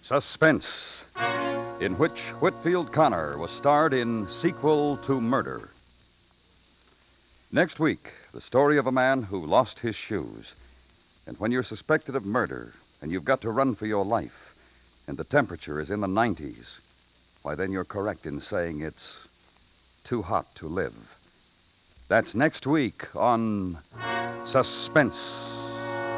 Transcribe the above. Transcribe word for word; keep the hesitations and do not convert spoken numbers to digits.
Suspense, in which Whitfield Connor was starred in Sequel to Murder. Next week, the story of a man who lost his shoes. And when you're suspected of murder, and you've got to run for your life, and the temperature is in the nineties, why, then you're correct in saying it's too hot to live. That's next week on Suspense.